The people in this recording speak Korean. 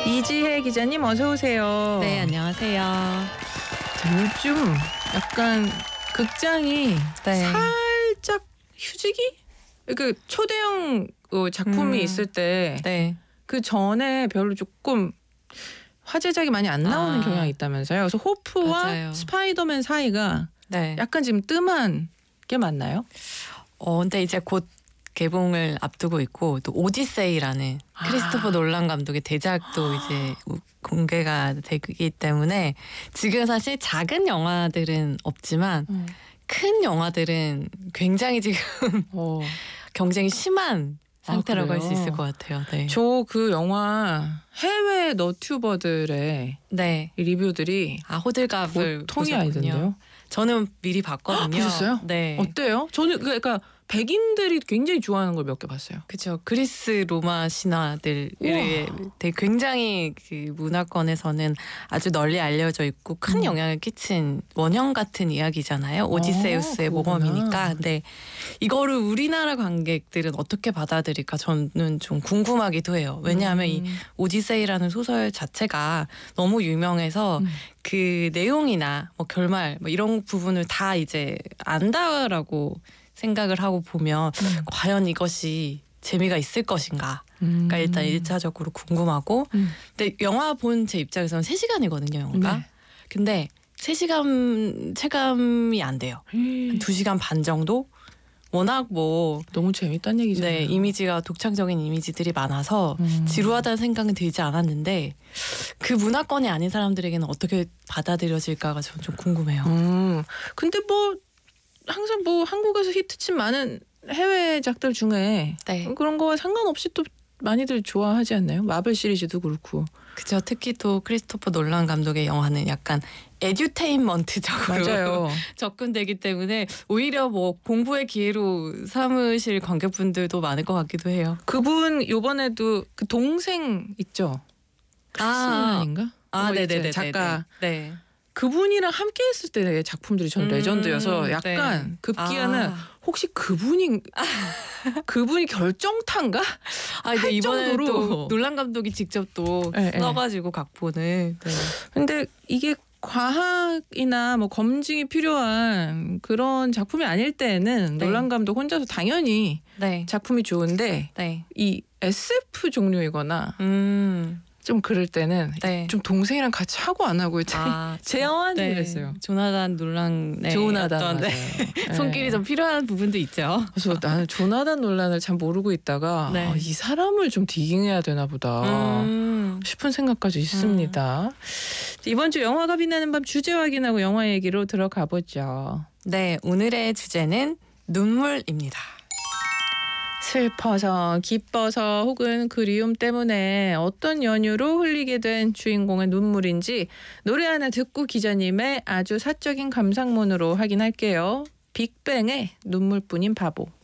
이지혜 기자님 어서 오세요. 네, 안녕하세요. 자, 요즘 약간 극장이 네. 살짝 휴지기? 그 초대형 작품이 있을 때 그 네. 전에 별로 조금 화제작이 많이 안 나오는 경향이 있다면서요. 그래서 호프와 맞아요. 스파이더맨 사이가 네. 약간 지금 뜸한 게 맞나요? 근데 이제 곧 개봉을 앞두고 있고 또 오디세이라는 크리스토퍼 놀란 감독의 대작도 이제 공개가 되기 때문에 지금 사실 작은 영화들은 없지만 큰 영화들은 굉장히 지금 경쟁이 심한 상태라고 할 수 있을 것 같아요. 네. 저 그 영화 해외 너튜버들의 네. 이 리뷰들이 호들갑을 보통이 보셨군요. 아니던데요. 저는 미리 봤거든요. 보셨어요? 네. 어때요? 저는 그러니까 백인들이 굉장히 좋아하는 걸 몇 개 봤어요. 그렇죠. 그리스 로마 신화들이 되게 굉장히 그 문화권에서는 아주 널리 알려져 있고 큰 영향을 끼친 원형 같은 이야기잖아요. 오디세우스의 모험이니까. 근데 이거를 우리나라 관객들은 어떻게 받아들일까 저는 좀 궁금하기도 해요. 왜냐하면 이 오디세이라는 소설 자체가 너무 유명해서 그 내용이나 뭐 결말 뭐 이런 부분을 다 이제 안다라고 생각을 하고 보면 과연 이것이 재미가 있을 것인가. 그러니까 일단 1차적으로 궁금하고 근데 영화 본 제 입장에서는 3시간이거든요. 영화가. 네. 근데 3시간 체감이 안 돼요. 한 2시간 반 정도? 워낙 뭐 너무 재밌다는 얘기잖아요. 네, 이미지가 독창적인 이미지들이 많아서 지루하다는 생각은 들지 않았는데 그 문화권이 아닌 사람들에게는 어떻게 받아들여질까가 저는 좀 궁금해요. 근데 뭐 항상 뭐 한국에서 히트친 많은 해외작들 중에 네. 그런 거와 상관없이 또 많이들 좋아하지 않나요? 마블 시리즈도 그렇고. 그죠. 특히 또 크리스토퍼 놀란 감독의 영화는 약간 에듀테인먼트적으로 맞아요. 접근되기 때문에 오히려 뭐 공부의 기회로 삼으실 관객분들도 많을 것 같기도 해요. 그분 요번에도 그 동생 있죠? 크리스인가? 네네네. 작가. 네. 그분이랑 함께 했을 때 작품들이 전 레전드여서 약간 네. 급기야는 혹시 그분이 결정타인가? 근데 할 이번에 정도로. 또 놀란 감독이 직접 또 써가지고 각본을. 네. 근데 이게 과학이나 뭐 검증이 필요한 그런 작품이 아닐 때는 네. 놀란 감독 혼자서 당연히 네. 작품이 좋은데 네. 이 SF 종류이거나 좀 그럴 때는 네. 좀 동생이랑 같이 하고 안 하고 제 영화는 네. 그랬어요. 조나단 놀란 조나단 어떤, 맞아요. 손길이 좀 필요한 부분도 있죠. 그래서 나는 조나단 논란을 잘 모르고 있다가 네. 이 사람을 좀 디깅해야 되나 보다 싶은 생각까지 있습니다. 이번 주 영화가 빛나는 밤 주제 확인하고 영화 얘기로 들어가 보죠. 네, 오늘의 주제는 눈물입니다. 슬퍼서 기뻐서 혹은 그리움 때문에 어떤 연유로 흘리게 된 주인공의 눈물인지 노래 하나 듣고 기자님의 아주 사적인 감상문으로 확인할게요. 빅뱅의 눈물뿐인 바보.